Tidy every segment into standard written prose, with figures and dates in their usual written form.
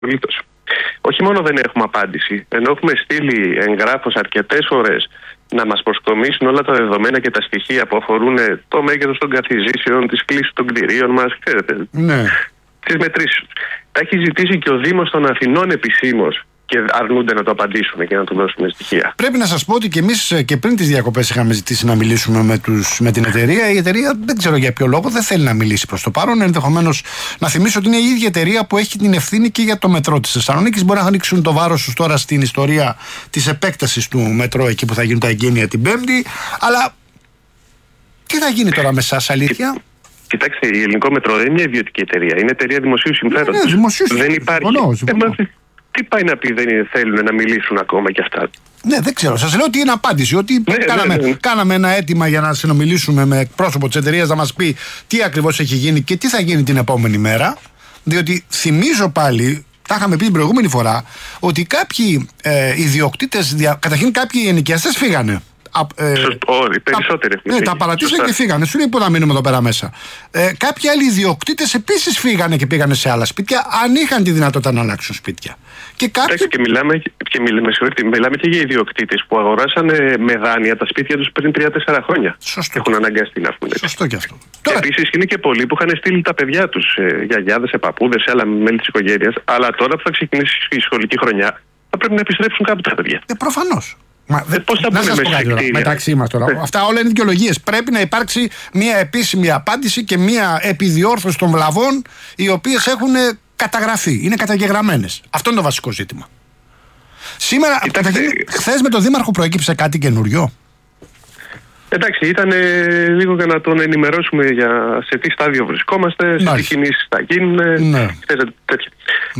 Απολύτως. Όχι μόνο δεν έχουμε απάντηση, ενώ έχουμε στείλει εγγράφος αρκετές φορές να μας προσκομίσουν όλα τα δεδομένα και τα στοιχεία που αφορούν το μέγεθος των καθιζήσεων, τις κλίσεις των κτηρίων μας, ξέρετε, τις μετρήσεις. Τα έχει ζητήσει και ο Δήμος των Αθηνών επισήμως και αρνούνται να το απαντήσουν και να του δώσουν στοιχεία. Πρέπει να σας πω ότι και εμείς και πριν τις διακοπές είχαμε ζητήσει να μιλήσουμε με την εταιρεία. Η εταιρεία δεν ξέρω για ποιο λόγο δεν θέλει να μιλήσει προς το παρόν. Ενδεχομένως να θυμίσω ότι είναι η ίδια εταιρεία που έχει την ευθύνη και για το μετρό της Θεσσαλονίκης. Μπορεί να ανοίξουν το βάρος τους τώρα στην ιστορία της επέκτασης του μετρό εκεί που θα γίνουν τα εγγένεια την Πέμπτη. Αλλά τι θα γίνει τώρα με εσάς, αλήθεια? Κοιτάξτε, η Ελληνικό Μετρό δεν είναι μια ιδιωτική εταιρεία. Είναι εταιρεία δημοσίου συμφέροντος. Δεν υπάρχει. Τι πάει να πει, δεν θέλουν να μιλήσουν ακόμα κι αυτά? Ναι, δεν ξέρω. Σας λέω ότι είναι απάντηση. Ότι κάναμε ένα αίτημα για να συνομιλήσουμε με εκπρόσωπο της εταιρείας να μας πει τι ακριβώς έχει γίνει και τι θα γίνει την επόμενη μέρα. Διότι θυμίζω πάλι, τα είχαμε πει την προηγούμενη φορά, ότι κάποιοι ιδιοκτήτες, καταρχήν κάποιοι ενοικιαστές φύγανε. Οι περισσότεροι. Ναι, τα παρατήσαν και φύγανε. Σου λέει πού να μείνουμε εδώ πέρα μέσα. Κάποιοι άλλοι ιδιοκτήτες επίσης φύγανε και πήγανε σε άλλα σπίτια, αν είχαν τη δυνατότητα να αλλάξουν σπίτια. Και μιλάμε και για ιδιοκτήτες που αγοράσαν με δάνεια τα σπίτια τους πριν 3-4 χρόνια. Σωστό. Έχουν αναγκαστεί να βγουν. Σωστό και αυτό. Επίσης είναι και πολλοί που είχαν στείλει τα παιδιά τους, γιαγιάδες, παππούδες, άλλα μέλη της οικογένειας, αλλά τώρα που θα ξεκινήσει η σχολική χρονιά θα πρέπει να επιστρέψουν κάπου τα παιδιά. Προφανώς. Πώς θα μπουν μέσα σε κτίρια? Μεταξύ μας τώρα. Αυτά όλα είναι δικαιολογίες. Πρέπει να υπάρξει μια επίσημη απάντηση και μια επιδιόρθωση των βλαβών οι οποίες έχουν καταγραφεί, είναι καταγεγραμμένες. Αυτό είναι το βασικό ζήτημα. Σήμερα, χθες με τον Δήμαρχο προέκυψε κάτι καινούριο? Εντάξει, ήταν λίγο για να τον ενημερώσουμε για σε τι στάδιο βρισκόμαστε, σε τι κινήσεις θα γίνουν, τέτοια.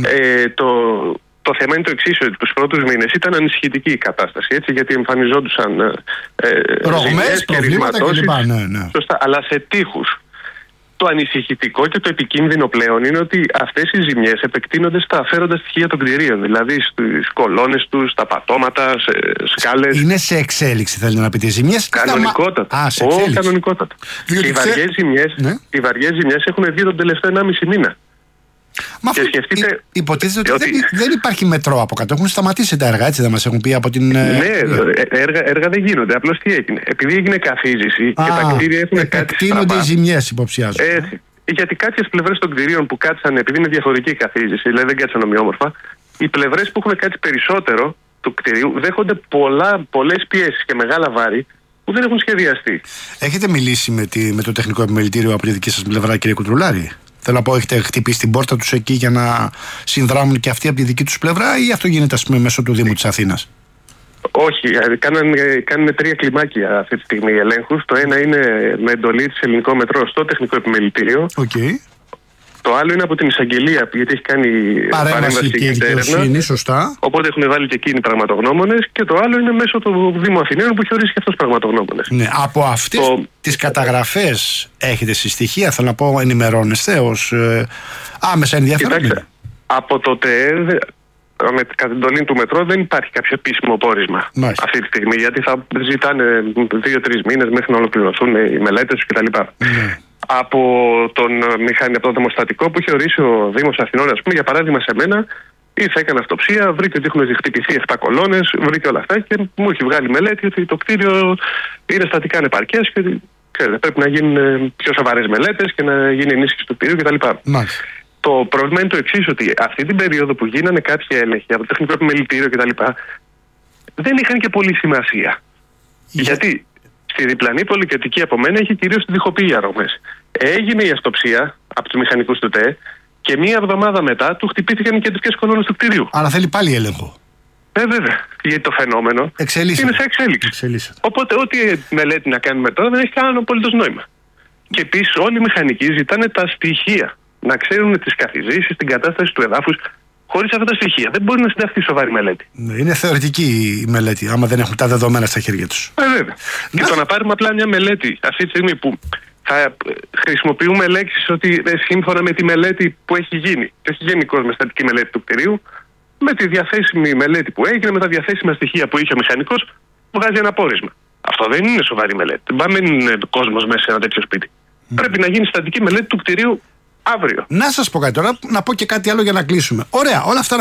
Το θέμα είναι το εξής, ότι τους πρώτους μήνες ήταν ανησυχητική η κατάσταση, έτσι, γιατί εμφανιζόντουσαν ρογμές, προβλήματα κλπ. Ναι. Σωστά, αλλά σε τείχους. Το ανησυχητικό και το επικίνδυνο πλέον είναι ότι αυτές οι ζημιές επεκτείνονται στα αφαίροντα στοιχεία των κτηρίων, δηλαδή στις κολόνες τους, στα πατώματα, σε σκάλες. Είναι σε εξέλιξη, θέλετε να πείτε, οι ζημιές? Κανονικότατα. Κανονικότατα. Και οι βαριές ζημιές έχουν βγει τον τελευταίο 1,5 μήνα. Μα υποτίθεται ότι δεν υπάρχει μετρό από κάτω. Έχουν σταματήσει τα έργα, έτσι δεν μας έχουν πει από την. Ναι, έργα δεν γίνονται. Απλώς τι έγινε? Επειδή έγινε καθίζηση και τα κτίρια έχουν κάτι. Επεκτείνονται οι ζημιές, υποψιάζω. Έτσι. Γιατί κάποιες πλευρές των κτιρίων που κάτσαν, επειδή είναι διαφορετική η καθίζηση, δηλαδή δεν κάτσαν ομοιόμορφα, οι πλευρές που έχουν κάτσει περισσότερο του κτιρίου δέχονται πολλές πιέσεις και μεγάλα βάρη που δεν έχουν σχεδιαστεί. Έχετε μιλήσει με το τεχνικό επιμελητήριο από τη δική σας πλευρά, κύριε Κουτρουλάρη? Θέλω να πω, έχετε χτυπήσει την πόρτα τους εκεί για να συνδράμουν και αυτοί από τη δική τους πλευρά, ή αυτό γίνεται, ας πούμε, μέσω του Δήμου της Αθήνας? Όχι, κάνουν 3 κλιμάκια αυτή τη στιγμή ελέγχους. Το ένα είναι με εντολή της Ελληνικό Μετρό στο τεχνικό επιμελητήριο. Το άλλο είναι από την εισαγγελία, γιατί έχει κάνει παρέμβαση και δικαιοσύνη, σωστά. Οπότε έχουν βάλει και εκείνοι πραγματογνώμονες. Και το άλλο είναι μέσω του Δήμου Αθηναίων που έχει ορίσει και αυτός πραγματογνώμονες. Ναι, από αυτές τις καταγραφές έχετε συστοιχεία, θέλω να πω, ενημερώνεστε ως άμεσα ενδιαφέρον? Από το ΤΕΕΔ, με την εντολή του Μετρό, δεν υπάρχει κάποιο επίσημο πόρισμα αυτή τη στιγμή, γιατί θα ζητάνε 2-3 μήνες μέχρι να ολοκληρωθούν οι μελέτες τους κτλ. Από το δημοστατικό που είχε ορίσει ο Δήμος Αθηνών, ας πούμε, για παράδειγμα, σε μένα, ήρθε, έκανε αυτοψία, βρήκε ότι έχουν χτυπηθεί 7 κολόνες, βρήκε όλα αυτά και μου έχει βγάλει μελέτη ότι το κτίριο είναι στατικά ανεπαρκές και πρέπει να γίνουν πιο σοβαρές μελέτες και να γίνει ενίσχυση του κτίριου κτλ. Το πρόβλημα είναι το εξής, ότι αυτή την περίοδο που γίνανε κάποιοι έλεγχοι από το τεχνικό επιμελητήριο κτλ. Δεν είχαν και πολύ σημασία. Γιατί στη διπλανή πολυκατοικία από μένα είχε κυρίως τη διχοποιή αρρωγμές. Έγινε η αυτοψία από τους μηχανικούς του ΤΕ και μία εβδομάδα μετά του χτυπήθηκαν οι κεντρικές κολόνες του κτηρίου. Αλλά θέλει πάλι έλεγχο. Βέβαια. Γιατί το φαινόμενο είναι σε εξέλιξη. Οπότε, ό,τι μελέτη να κάνουμε τώρα δεν έχει κανένα απολύτως νόημα. Και επίσης, όλοι οι μηχανικοί ζητάνε τα στοιχεία. Να ξέρουν τις καθιζήσεις, την κατάσταση του εδάφους. Χωρίς αυτά τα στοιχεία δεν μπορεί να συνταχθεί σοβαρή μελέτη. Είναι θεωρητική η μελέτη, άμα δεν έχουν τα δεδομένα στα χέρια τους. Βέβαια. Και το να πάρουμε απλά μια μελέτη αυτή τη στιγμή που θα χρησιμοποιούμε λέξεις ότι σύμφωνα με τη μελέτη που έχει γίνει, και όχι γενικώς με στατική μελέτη του κτηρίου, με τη διαθέσιμη μελέτη που έγινε, με τα διαθέσιμα στοιχεία που είχε ο μηχανικός, βγάζει ένα πόρισμα. Αυτό δεν είναι σοβαρή μελέτη. Δεν πάει κόσμος μέσα σε ένα τέτοιο σπίτι. Πρέπει να γίνει στατική μελέτη του κτηρίου Αύριο. Να σας πω κάτι τώρα, να πω και κάτι άλλο για να κλείσουμε. Ωραία, όλα αυτά